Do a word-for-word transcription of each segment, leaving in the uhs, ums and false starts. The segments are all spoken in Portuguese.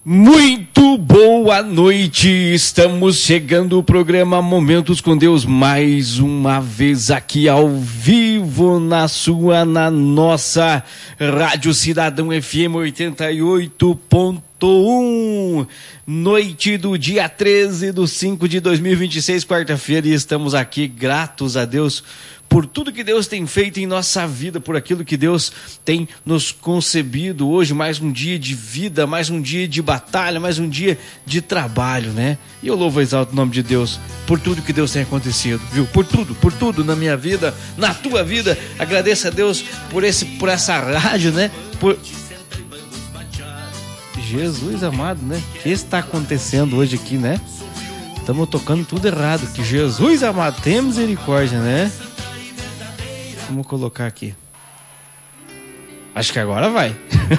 Muito boa noite, estamos chegando ao programa Momentos com Deus mais uma vez aqui ao vivo na sua, na nossa Rádio Cidadão F M oitenta e oito ponto um, noite do dia treze de cinco de dois mil e vinte e seis, quarta-feira, e estamos aqui gratos a Deus por tudo que Deus tem feito em nossa vida, por aquilo que Deus tem nos concebido hoje, mais um dia de vida, mais um dia de batalha, mais um dia de trabalho, né? E eu louvo e exalto o nome de Deus por tudo que Deus tem acontecido, viu? Por tudo, por tudo na minha vida, na tua vida. Agradeço a Deus por, esse, por essa rádio, né? Por... Jesus amado, né? O que está acontecendo hoje aqui, né? Estamos tocando tudo errado, que Jesus amado, tem misericórdia, né? Vamos colocar aqui. Acho que agora vai.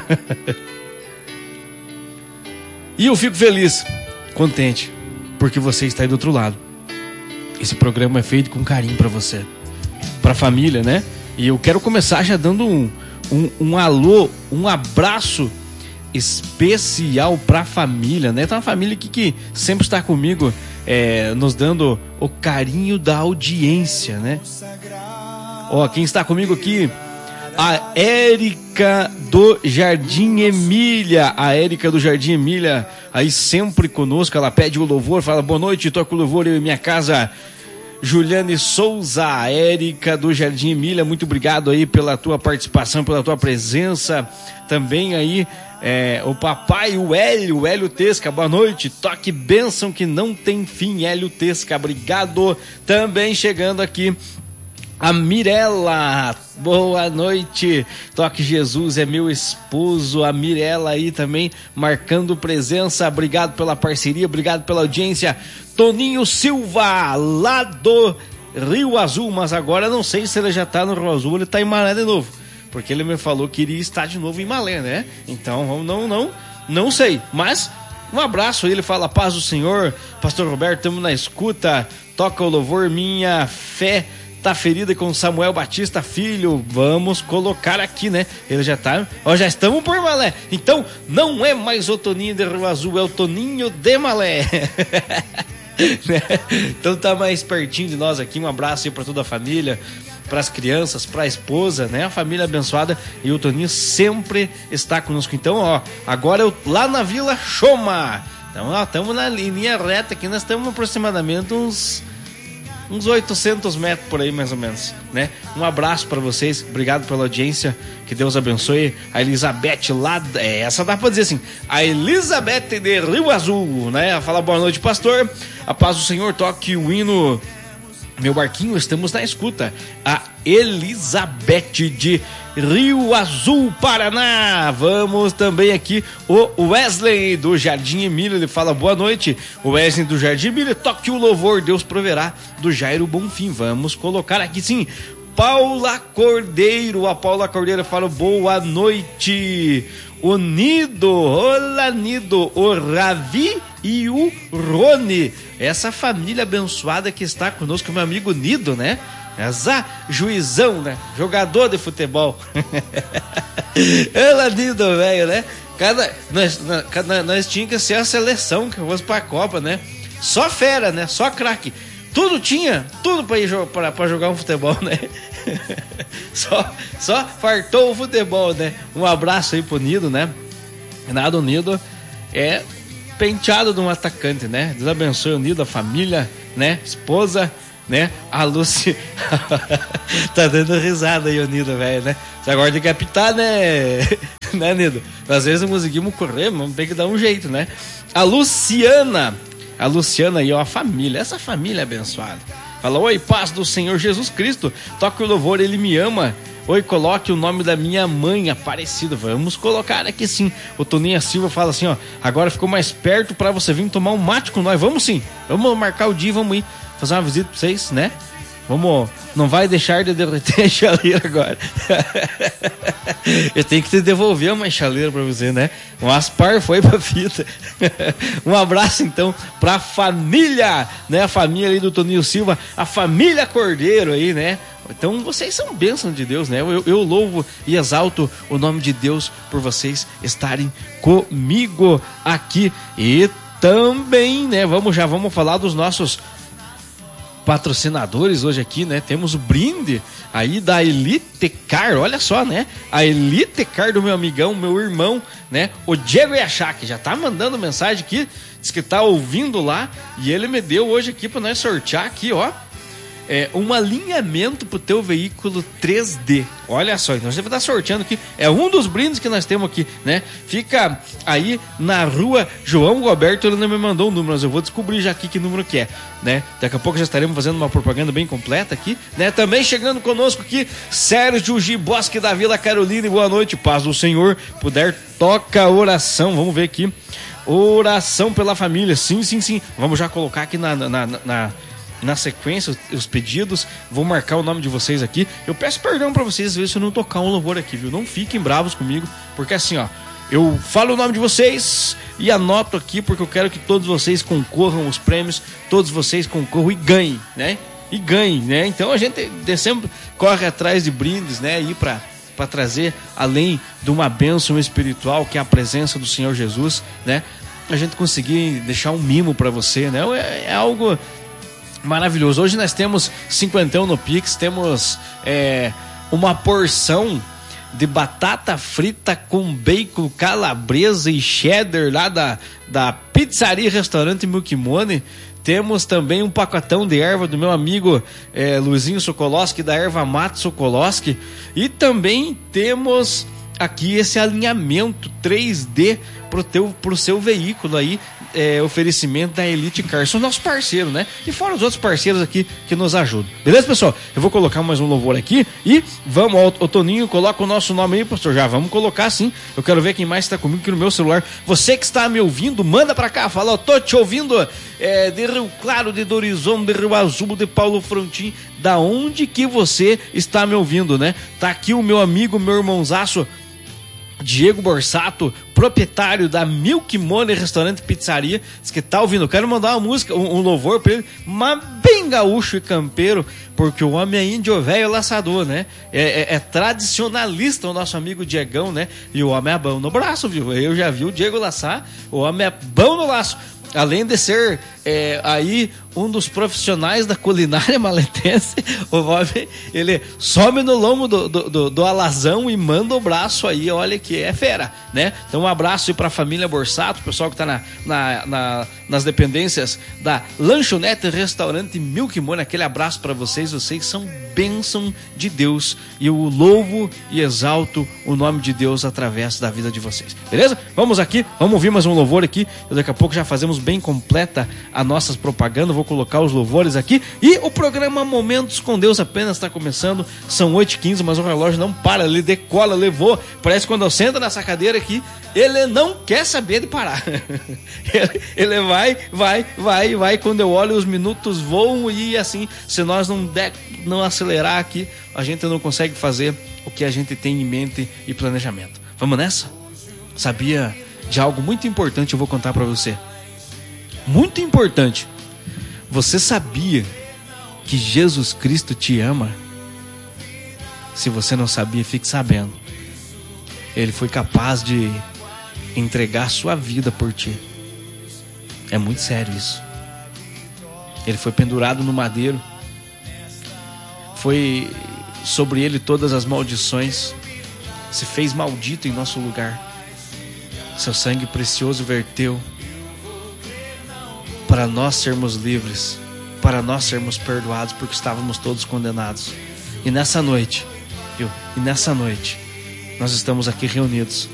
E eu fico feliz, contente, porque você está aí do outro lado. Esse programa é feito com carinho para você, para a família, né? E eu quero começar já dando um, um, um alô, um abraço especial para a família, né? Tem uma família aqui que sempre está comigo, é, nos dando o carinho da audiência, né? Ó, quem está comigo aqui, a Érica do Jardim Emília, a Érica do Jardim Emília, aí sempre conosco, ela pede o louvor, fala boa noite, toco o louvor eu em minha casa. Juliane Souza, a Érica do Jardim Emília, muito obrigado aí pela tua participação, pela tua presença, também aí é, o papai, o Hélio, o Hélio Tesca, boa noite, toque bênção que não tem fim, Hélio Tesca, obrigado, também chegando aqui a Mirela, boa noite, toque Jesus é meu esposo, a Mirela aí também marcando presença, obrigado pela parceria, obrigado pela audiência. Toninho Silva, lá do Rio Azul, mas agora não sei se ele já tá no Rio Azul, ele tá em Malé de novo, porque ele me falou que iria estar de novo em Malé, né? Então, não, não, não sei, mas um abraço, ele fala, paz do Senhor, Pastor Roberto, estamos na escuta, toca o louvor, minha fé tá ferida com Samuel Batista Filho, vamos colocar aqui, né? Ele já tá, ó, já estamos por Malé, então não é mais o Toninho de Rio Azul, é o Toninho de Malé. Então tá mais pertinho de nós aqui, um abraço aí pra toda a família, pras crianças, pra esposa, né? A família abençoada, e o Toninho sempre está conosco. Então, ó, agora eu lá na Vila Choma, então ó, estamos na linha reta aqui, nós estamos aproximadamente uns uns oitocentos metros por aí, mais ou menos, né? Um abraço para vocês, obrigado pela audiência, que Deus abençoe. A Elizabeth lá, é, essa dá para dizer assim, a Elizabeth de Rio Azul, né? Ela fala boa noite, pastor, a paz do Senhor, toque o hino Meu Barquinho, estamos na escuta. A Elizabeth de Rio Azul, Paraná. Vamos também aqui o Wesley do Jardim Emília, ele fala boa noite. O Wesley do Jardim Emília, toque o louvor, Deus proverá, do Jairo Bonfim. Vamos colocar aqui sim. Paula Cordeiro, a Paula Cordeiro fala boa noite. O Nido, olá Nido, o Ravi e o Rony, essa família abençoada que está conosco, meu amigo Nido, né? Essa juizão, né? Jogador de futebol. Olá Nido, velho, né? Cada, nós, cada, nós tínhamos que ser a seleção que fosse pra Copa, né? Só fera, né? Só craque. Tudo tinha, tudo pra, ir, pra, pra jogar um futebol, né? Só, só fartou o futebol, né? Um abraço aí pro Nido, né? Renato Nido é penteado de um atacante, né? Deus abençoe o Nido, a família, né? Esposa, né? A Lucy tá dando risada aí o Nido, velho, né? Você agora tem que apitar, né? Né, Nido? Às vezes não conseguimos correr, mas tem que dar um jeito, né? A Luciana, a Luciana aí, ó, a família, essa família abençoada. Fala, oi, paz do Senhor Jesus Cristo, toque o louvor, Ele me ama. Oi, coloque o nome da minha mãe, Aparecido. Vamos colocar aqui sim. O Toninho Silva fala assim, ó, agora ficou mais perto pra você vir tomar um mate com nós. Vamos sim, vamos marcar o dia, vamos ir fazer uma visita pra vocês, né? Vamos, não vai deixar de derreter a chaleira agora. Eu tenho que te devolver uma chaleira pra você, né? Um aspar foi pra fita. Um abraço então pra família, né? A família aí do Toninho Silva, a família Cordeiro aí, né? Então vocês são bênçãos de Deus, né? Eu, eu louvo e exalto o nome de Deus por vocês estarem comigo aqui. E também, né? Vamos já vamos falar dos nossos patrocinadores hoje aqui, né? Temos o brinde aí da Elite Car, olha só, né? A Elite Car do meu amigão, meu irmão, né? O Diego Iachá, que já tá mandando mensagem aqui, diz que tá ouvindo lá, e ele me deu hoje aqui pra nós sortear aqui, ó, é, um alinhamento pro teu veículo três D. Olha só, então a gente vai estar sorteando aqui. É um dos brindes que nós temos aqui, né? Fica aí na rua João Roberto. Ele não me mandou o número, mas eu vou descobrir já aqui que número que é, né? Daqui a pouco já estaremos fazendo uma propaganda bem completa aqui, né? Também chegando conosco aqui, Sérgio Gibosque da Vila Carolina. Boa noite, paz do Senhor. Puder, toca a oração. Vamos ver aqui. Oração pela família. Sim, sim, sim. Vamos já colocar aqui na... na, na, na na sequência, os pedidos, vou marcar o nome de vocês aqui. Eu peço perdão pra vocês às vezes se eu não tocar um louvor aqui, viu? Não fiquem bravos comigo, porque assim, ó, eu falo o nome de vocês e anoto aqui, porque eu quero que todos vocês concorram aos prêmios, todos vocês concorram e ganhem, né? E ganhem, né? Então a gente sempre corre atrás de brindes, né? E pra, pra trazer, além de uma bênção espiritual, que é a presença do Senhor Jesus, né? A gente conseguir deixar um mimo pra você, né? É, é algo maravilhoso. Hoje nós temos cinquentão no Pix, temos é, uma porção de batata frita com bacon, calabresa e cheddar lá da, da pizzaria e restaurante Milk Money. Temos também um pacotão de erva do meu amigo é, Luizinho Sokolowski, da erva mate Sokolowski. E também temos aqui esse alinhamento três D pro, teu, pro seu veículo aí, é, oferecimento da Elite Car. São nossos parceiros, né? E fora os outros parceiros aqui que nos ajudam. Beleza, pessoal? Eu vou colocar mais um louvor aqui e vamos, ó, o Toninho, coloca o nosso nome aí, pastor. Já vamos colocar sim. Eu quero ver quem mais está comigo aqui no meu celular. Você que está me ouvindo, manda pra cá. Fala, ó, tô te ouvindo é, de Rio Claro, de Dorizão, de Rio Azul, de Paulo Frontin. Da onde que você está me ouvindo, né? Tá aqui o meu amigo, meu irmãozaço, Diego Borsato, proprietário da Milk Money Restaurante e Pizzaria, diz que tá ouvindo. Eu quero mandar uma música, um, um louvor pra ele, mas bem gaúcho e campeiro, porque o homem é índio velho laçador, né? É, é, é tradicionalista o nosso amigo Diegão, né? E o homem é bom no braço, viu? Eu já vi o Diego laçar, o homem é bom no laço. Além de ser é, aí um dos profissionais da culinária maletense, o homem, ele some no lombo do, do, do, do alazão e manda o braço aí, olha que é fera, né? Então um abraço aí pra família Borsato, o pessoal que tá na, na, na, nas dependências da Lanchonete Restaurante Milk Money, aquele abraço pra vocês, vocês são bênção de Deus e eu louvo e exalto o nome de Deus através da vida de vocês, beleza? Vamos aqui, vamos ouvir mais um louvor aqui, e daqui a pouco já fazemos bem completa a nossas propagandas, vou colocar os louvores aqui, e o programa Momentos com Deus apenas está começando, são oito e quinze, mas o relógio não para, ele decola, levou, parece que quando eu sento nessa cadeira aqui, ele não quer saber de parar, ele, ele vai, vai, vai, vai, quando eu olho os minutos voam, e assim, se nós não, der, não acelerar aqui, a gente não consegue fazer o que a gente tem em mente e planejamento. Vamos nessa? Sabia de algo muito importante, eu vou contar para você. Muito importante. Você sabia que Jesus Cristo te ama? Se você não sabia, fique sabendo. Ele foi capaz de entregar sua vida por ti. É muito sério isso. Ele foi pendurado no madeiro. Foi sobre ele todas as maldições. Se fez maldito em nosso lugar. Seu sangue precioso verteu para nós sermos livres, para nós sermos perdoados, porque estávamos todos condenados. E nessa noite, viu? E nessa noite, nós estamos aqui reunidos